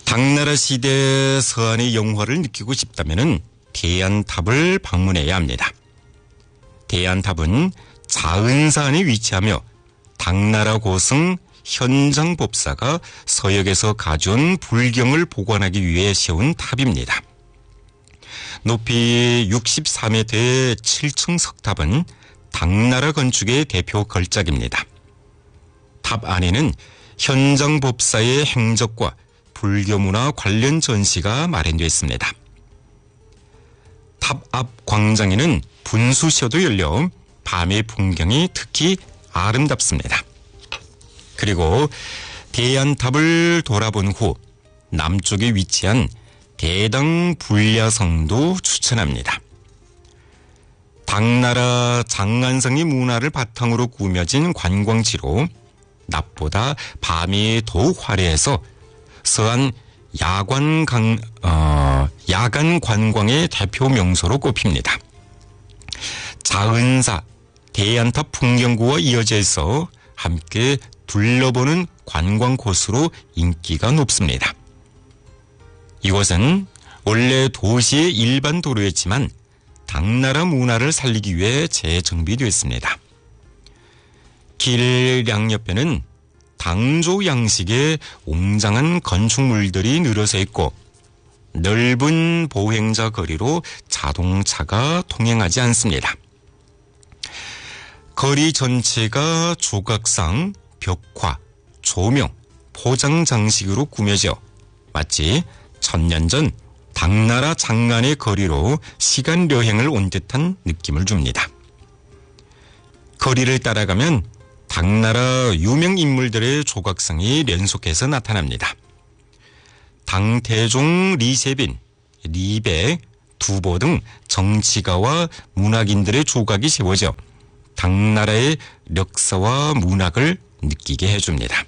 당나라 시대 서안의 영화를 느끼고 싶다면 대안탑을 방문해야 합니다. 대안탑은 자은산에 위치하며 당나라 고승 현장법사가 서역에서 가져온 불경을 보관하기 위해 세운 탑입니다. 높이 63m의 7층 석탑은 당나라 건축의 대표 걸작입니다. 탑 안에는 현장법사의 행적과 불교문화 관련 전시가 마련되어 있습니다. 탑 앞 광장에는 분수쇼도 열려 밤의 풍경이 특히 아름답습니다. 그리고 대안탑을 돌아본 후 남쪽에 위치한 대당 불야성도 추천합니다. 당나라 장안성의 문화를 바탕으로 꾸며진 관광지로 낮보다 밤이 더욱 화려해서 서안 야간 관광의 대표 명소로 꼽힙니다. 자은사, 대안탑 풍경구와 이어져 있어 함께 둘러보는 관광 코스로 인기가 높습니다. 이곳은 원래 도시의 일반 도로였지만 당나라 문화를 살리기 위해 재정비되었습니다. 길 양옆에는 당조 양식의 웅장한 건축물들이 늘어서 있고 넓은 보행자 거리로 자동차가 통행하지 않습니다. 거리 전체가 조각상, 벽화, 조명, 포장 장식으로 꾸며져 마치 천년 전 당나라 장안의 거리로 시간 여행을 온 듯한 느낌을 줍니다. 거리를 따라가면 당나라 유명 인물들의 조각상이連속해서 나타납니다. 당태종 리세빈, 리백, 두보 등 정치가와 문학인들의 조각이 세워져 당나라의 역사와 문학을 느끼게 해줍니다.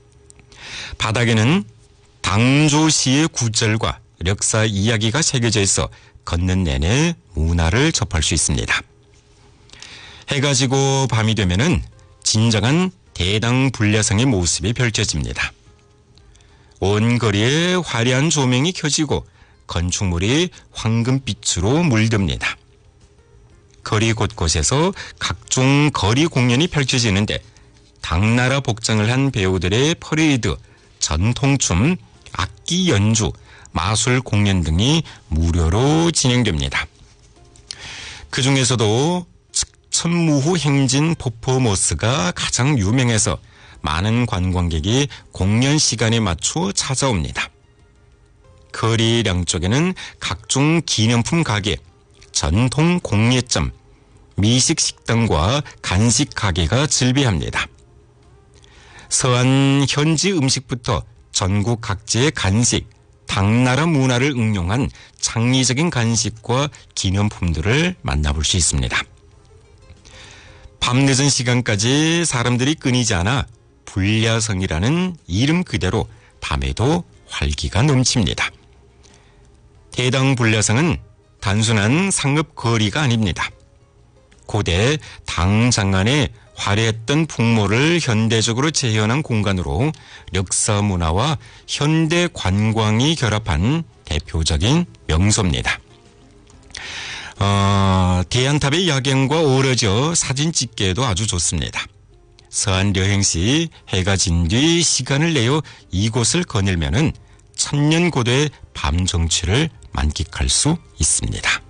바닥에는 당조시의 구절과 역사 이야기가 새겨져 있어 걷는 내내 문화를 접할 수 있습니다. 해가 지고 밤이 되면은 진정한 대당 불야성의 모습이 펼쳐집니다. 온 거리에 화려한 조명이 켜지고 건축물이 황금빛으로 물듭니다. 거리 곳곳에서 각종 거리 공연이 펼쳐지는데 당나라 복장을 한 배우들의 퍼레이드, 전통춤, 악기 연주, 마술 공연 등이 무료로 진행됩니다. 그 중에서도 천무후 행진 퍼포먼스가 가장 유명해서 많은 관광객이 공연 시간에 맞춰 찾아옵니다. 거리 양쪽에는 각종 기념품 가게, 전통 공예점, 미식 식당과 간식 가게가 즐비합니다. 서안 현지 음식부터 전국 각지의 간식, 당나라 문화를 응용한 창의적인 간식과 기념품들을 만나볼 수 있습니다. 밤늦은 시간까지 사람들이 끊이지 않아 불야성이라는 이름 그대로 밤에도 활기가 넘칩니다. 대당 불야성은 단순한 상업 거리가 아닙니다. 고대 당 장안의 화려했던 풍모를 현대적으로 재현한 공간으로 역사 문화와 현대 관광이 결합한 대표적인 명소입니다. 대안탑의 야경과 어우러져 사진 찍기에도 아주 좋습니다. 서안 여행 시 해가 진 뒤 시간을 내어 이곳을 거닐면은 천년 고도의 밤 정취를 만끽할 수 있습니다.